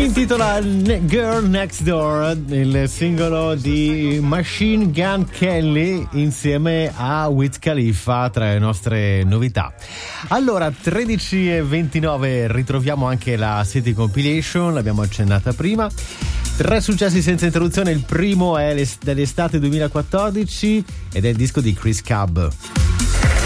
intitola Girl Next Door, il singolo di Machine Gun Kelly insieme a Wiz Khalifa, tra le nostre novità. Allora, 13:29, ritroviamo anche la City Compilation, l'abbiamo accennata prima. 3 successi senza interruzione, il primo è dell'estate 2014 ed è il disco di Chris Cab.